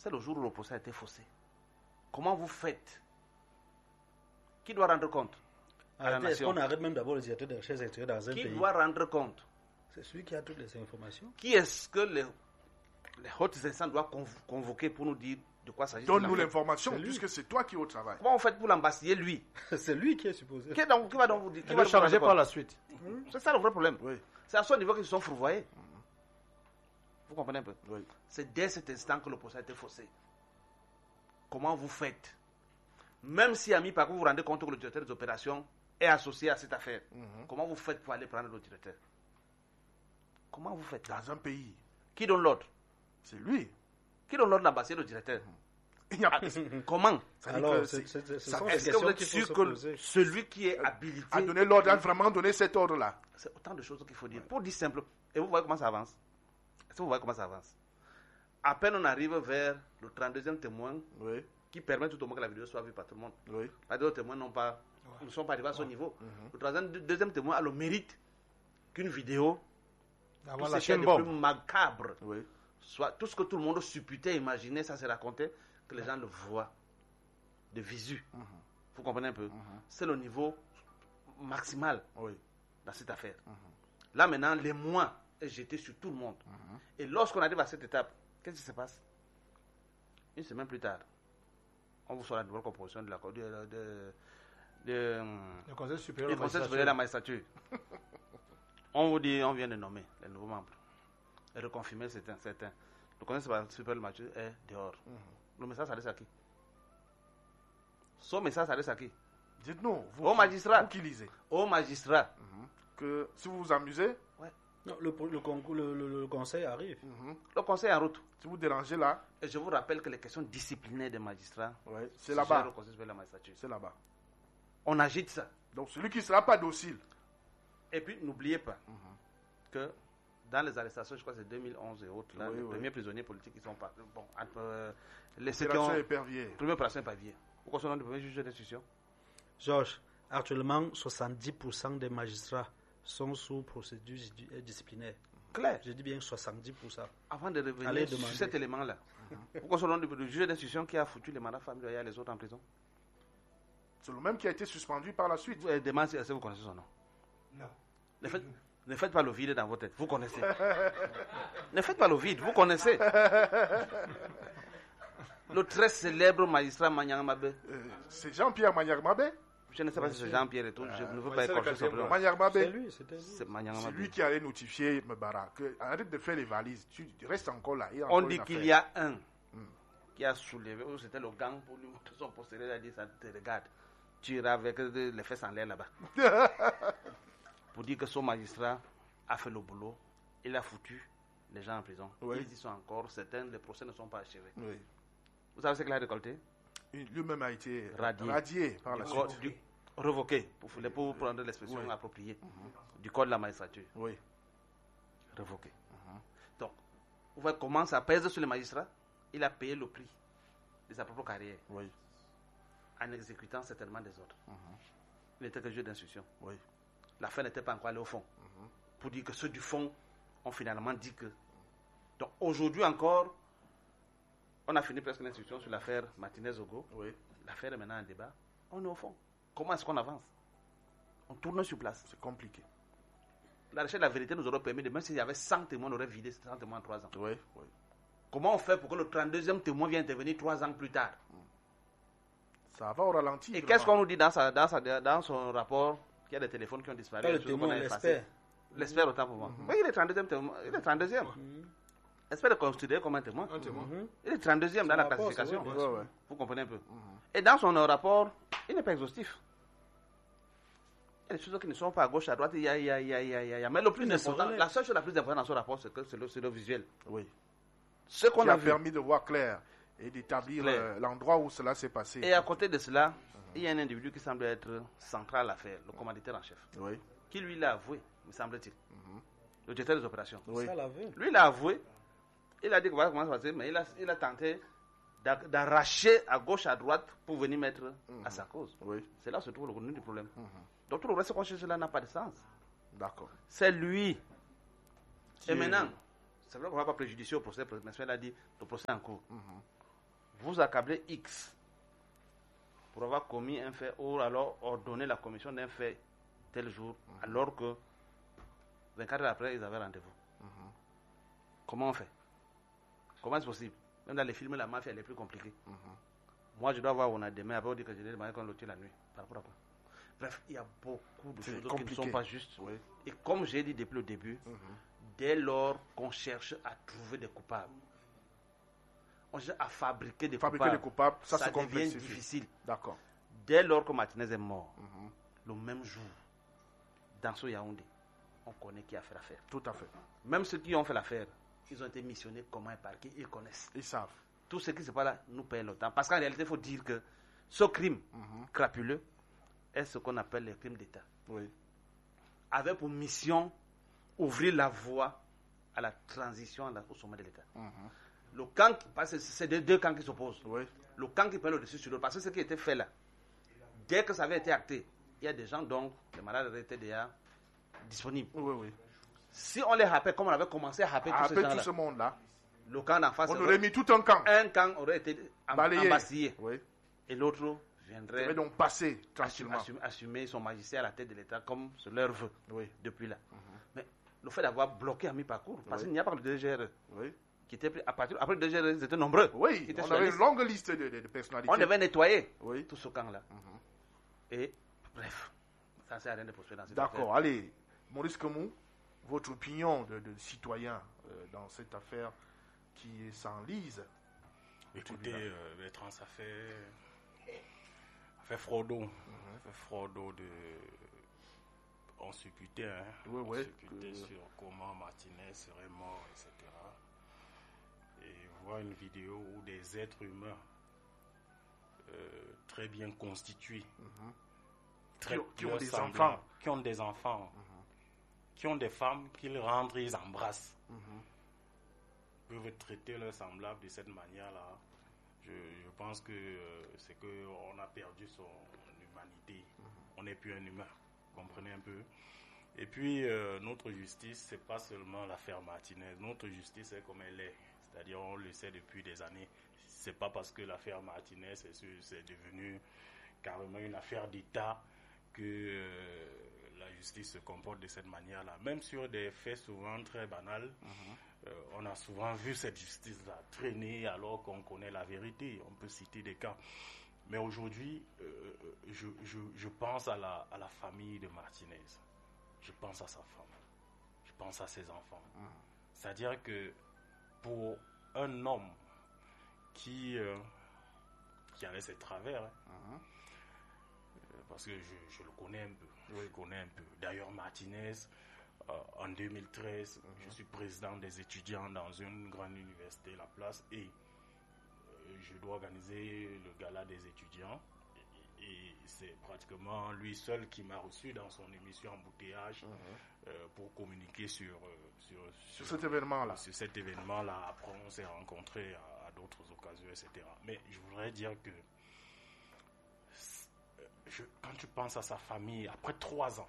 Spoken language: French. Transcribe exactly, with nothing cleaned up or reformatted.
C'est le jour où le procès a été faussé. Comment vous faites? Qui doit rendre compte? Arrêtez, est-ce qu'on arrête même d'abord le directeur des recherches extérieures dans un Qui pays? Qui doit rendre compte? C'est celui qui a toutes les informations. Qui est-ce que les, les hautes instances doivent convoquer pour nous dire de quoi s'agit-il? Donne-nous l'information, puisque c'est toi qui es au travail. Comment vous faites pour l'embastiller, lui? C'est lui qui est supposé. Qui, donc, qui va donc vous dire? Qui Il va va changer par la suite. Mmh. C'est ça le vrai problème. Oui. C'est à ce niveau qu'ils se sont fourvoyés. Mmh. Vous comprenez un peu? Oui. C'est dès cet instant que le procès a été faussé. Comment vous faites? Même si à mi-parcours vous vous rendez compte que le directeur des opérations est associé à cette affaire, mmh. comment vous faites pour aller prendre le directeur? Comment vous faites? Dans un pays. Qui donne l'ordre? C'est lui. Qui donne l'ordre d'embasser le directeur? Il y a... Comment? Alors, c'est, c'est, c'est, c'est est-ce que vous êtes sûr que celui qui est habilité à donner l'ordre, a vraiment donné cet ordre-là? C'est autant de choses qu'il faut dire. Pour dire simple, et vous voyez comment ça avance? Est-ce que vous voyez comment ça avance? À peine on arrive vers le trente-deuxième témoin, oui. qui permet tout au moins que la vidéo soit vue par tout le monde. Oui. Les deux témoins n'ont pas, ouais. ne sont pas arrivés à ce ouais. niveau. Mm-hmm. Le troisième, deuxième témoin a le mérite qu'une vidéo, tout ce qui est de plus macabre, oui. soit tout ce que tout le monde supputait, imaginait, ça s'est raconté, que les gens le voient de visu. Mm-hmm. Vous comprenez un peu? Mm-hmm. C'est le niveau maximal oui. dans cette affaire. Mm-hmm. Là maintenant, les mois est jeté sur tout le monde. Mm-hmm. Et lorsqu'on arrive à cette étape, qu'est-ce qui se passe? Une semaine plus tard, on vous sort la nouvelle composition de la de, de, de, de le Conseil supérieur de la magistrature. On vous dit, on vient de nommer les nouveaux membres et reconfirmer certains. certains. Le Conseil supérieur de la magistrature est dehors. Mm-hmm. Le message s'adresse à qui? Son message s'adresse à qui? Dites-nous, vous, au magistrat. Vous qui lisez. Au magistrat. Mm-hmm. Que si vous vous amusez, ouais. non, le, le, concours, le, le, le conseil arrive. Mm-hmm. Le conseil est en route. Si vous dérangez là. Et je vous rappelle que les questions disciplinaires des magistrats, ouais, c'est là-bas. C'est là-bas. On agite ça. Donc celui qui ne sera pas docile. Et puis n'oubliez pas mm-hmm. que dans les arrestations, je crois que c'est deux mille onze et autres, là, oui, les oui. premiers prisonniers politiques qui sont partis. Bon, entre euh, les opération épervier. Première opération épervier. Pourquoi son nom du premier juge d'instruction? Georges, actuellement, soixante-dix pour cent des magistrats sont sous procédure disciplinaire. Claire. Je dis bien soixante-dix pour cent. Avant de revenir sur cet élément-là, mm-hmm. pourquoi son nom du juge d'instruction qui a foutu les mandats familiaux et les autres en prison? C'est le même qui a été suspendu par la suite. Vous, demandez, est-ce que vous connaissez son nom? Non. Ne faites, ne faites pas le vide dans votre tête. Vous connaissez. Ne faites pas le vide. Vous connaissez. Le très célèbre magistrat Manyang Mabé. Euh, c'est Jean-Pierre Manyang Mabé? Je ne sais pas si c'est Jean-Pierre et tout. Euh, je ne veux pas écorcher son prénom. Manyang Mabé. C'est lui, c'était lui. C'est, c'est lui qui allait notifier Mbara que arrête de faire les valises. Tu restes encore là. Encore on dit qu'il affaire. y a un hmm. qui a soulevé, ou c'était le gang pour lui montrer son postérieur, il a dit ça te regarde. Tu iras avec les fesses en l'air là-bas. Pour dire que son magistrat a fait le boulot, il a foutu les gens en prison. Oui. Ils y sont encore, certains, les procès ne sont pas achevés. Oui. Vous savez ce qu'il a récolté? Lui-même a été radié, radié par du la code, suite. Du, révoqué, pour, pour prendre l'expression oui. appropriée, mm-hmm. du code de la magistrature. Oui. Révoqué. Mm-hmm. Donc, vous voyez comment ça pèse sur le magistrat? Il a payé le prix de sa propre carrière. Oui. En exécutant certainement des ordres. Mm-hmm. Il n'était que juge d'instruction. Oui. L'affaire n'était pas encore allée au fond. Mm-hmm. Pour dire que ceux du fond ont finalement dit que. Donc aujourd'hui encore, on a fini presque l'instruction sur l'affaire Martinez-Ogo. Oui. L'affaire est maintenant en débat. On est au fond. Comment est-ce qu'on avance? On tourne sur place. C'est compliqué. La recherche de la vérité nous aurait permis de, même s'il y avait cent témoins, on aurait vidé cent témoins en trois ans. Oui, oui. Comment on fait pour que le trente-deuxième témoin vienne intervenir trois ans plus tard? Ça va au ralenti. Et qu'est-ce qu'on nous dit dans, sa, dans, sa, dans son rapport? Qu'il y a des téléphones qui ont disparu. Pas le témoin, l'expert. L'expert, autant pour moi. Mm-hmm. Oui, il est trente-deuxième témoin. Il est trente-deuxième. Mm-hmm. L'expert est considéré comme un témoin. Un témoin. Mm-hmm. Il est trente-deuxième dans la classification. Ouais, ouais. Vous comprenez un peu. Mm-hmm. Et dans son euh, rapport, il n'est pas exhaustif. Il y a des choses qui ne sont pas à gauche, à droite. Il y a, il y a, il y a, il y a, il y a. Mais le plus important, la seule chose la plus importante dans ce rapport, c'est que c'est le, c'est le visuel. Oui. Ce qu'on qui a, a vu, permis de voir clair et d'établir euh, l'endroit où cela s'est passé. Et à côté de cela, mm-hmm. il y a un individu qui semble être central à l'affaire, le commanditaire en chef. Oui. Qui lui l'a avoué, me semble-t-il. Mm-hmm. Le directeur des opérations. Oui. Ça l'avait. Lui l'a avoué. Il a dit que voilà comment ça se passe, mais il a, il a tenté d'arracher à gauche, à droite pour venir mettre mm-hmm. à sa cause. Oui. C'est là que se trouve le contenu du problème. Mm-hmm. Donc tout le reste qu'on cherche là n'a pas de sens. D'accord. C'est lui. Qui Et est... maintenant, c'est vrai qu'on ne va pas préjudicer au procès, mais il a dit le procès en cours. Mm-hmm. vous accablez X pour avoir commis un fait ou alors ordonné la commission d'un fait tel jour, mm-hmm. alors que vingt-quatre heures après, ils avaient rendez-vous. Mm-hmm. Comment on fait? Comment c'est possible? Même dans les films, la mafia, elle est plus compliquée. Mm-hmm. Moi, je dois voir où on a demain, après on dit que je l'ai demandé qu'on le tue la nuit. Par rapport à quoi? Bref, il y a beaucoup de choses compliqué. Qui ne sont pas justes. Oui. Et comme j'ai dit depuis le début, mm-hmm. dès lors qu'on cherche à trouver des coupables, on cherche à fabriquer des fabriquer coupables, des coupables ça, ça se devient difficile. D'accord. Dès lors que Martinez est mort, mm-hmm. le même jour, dans ce Yaoundé, on connaît qui a fait l'affaire. Tout à fait. Même ceux qui ont fait l'affaire, ils ont été missionnés comment et par qui, ils connaissent. Ils savent. Tout ce qui se passe là nous paye le temps. Parce qu'en réalité, il faut dire que ce crime mm-hmm. crapuleux est ce qu'on appelle les crimes d'État. Oui. Avait pour mission ouvrir la voie à la transition au sommet de l'État. Mm-hmm. Le camp, parce que c'est deux, deux camps qui s'opposent. Oui. Le camp qui prend le dessus sur l'autre. Parce que ce qui était fait là, dès que ça avait été acté, il y a des gens donc, les malades étaient déjà disponibles. Oui, oui. Si on les rappelle, comme on avait commencé à rappeler tous ces gens-là, tout ce monde-là, le camp d'en face, on aurait mis tout un camp. Un camp aurait été embastillé. Oui. Et l'autre viendrait devait donc passer tranquillement. Assumer, assumer son magistère à la tête de l'État comme c'est leur vœu oui. depuis là. Mm-hmm. Mais le fait d'avoir bloqué à mi-parcours, parce oui. qu'il n'y a pas que le D G R oui. qui était pris, à partir, après le D G R, ils étaient nombreux. Oui, on avait une longue liste de, de, de personnalités. On devait nettoyer oui. tout ce camp-là. Mm-hmm. Et bref, ça ne sert à rien de poursuivre dans cette D'accord, affaire. Allez, Maurice Kemou, votre opinion de, de citoyen euh, dans cette affaire qui s'enlise. Écoutez, euh, Bertrand, ça fait, ça fait fraudo. Mm-hmm. Ça fait fraudo de. On supputait, hein. Oui, on oui, supputait que... sur comment Martinez serait mort, et cetera. Et voir une vidéo où des êtres humains euh, très bien constitués, mm-hmm. très qui, qui ont des semblants, enfants, qui ont des enfants, mm-hmm. qui ont des femmes qu'ils rentrent, ils embrassent. Mm-hmm. Peuvent traiter leurs semblables de cette manière-là, je, je pense que euh, c'est qu'on a perdu son humanité. Mm-hmm. On n'est plus un humain, comprenez un peu. Et puis, euh, notre justice, c'est pas seulement l'affaire Martinez. Notre justice est comme elle est. C'est-à-dire, on le sait depuis des années. C'est pas parce que l'affaire Martinez c'est, c'est devenu carrément une affaire d'État que euh, la justice se comporte de cette manière-là. Même sur des faits souvent très banals, mm-hmm. euh, on a souvent vu cette justice-là traîner alors qu'on connaît la vérité. On peut citer des cas. Mais aujourd'hui, euh, je, je, je pense à la, à la famille de Martinez. Je pense à sa femme. Je pense à ses enfants. Mm. C'est-à-dire que pour un homme qui, euh, qui avait ses travers, hein, mm-hmm. euh, parce que je, je le connais un peu, je le connais un peu. D'ailleurs, Martinez, euh, en deux mille treize, mm-hmm. je suis président des étudiants dans une grande université, La Place, et euh, je dois organiser le gala des étudiants. Et c'est pratiquement lui seul qui m'a reçu dans son émission Embouteillage mmh. euh, pour communiquer sur, euh, sur, sur, sur cet événement-là. Sur cet événement-là. Après, on s'est rencontrés à, à d'autres occasions, et cetera. Mais je voudrais dire que je, quand tu penses à sa famille, après trois ans,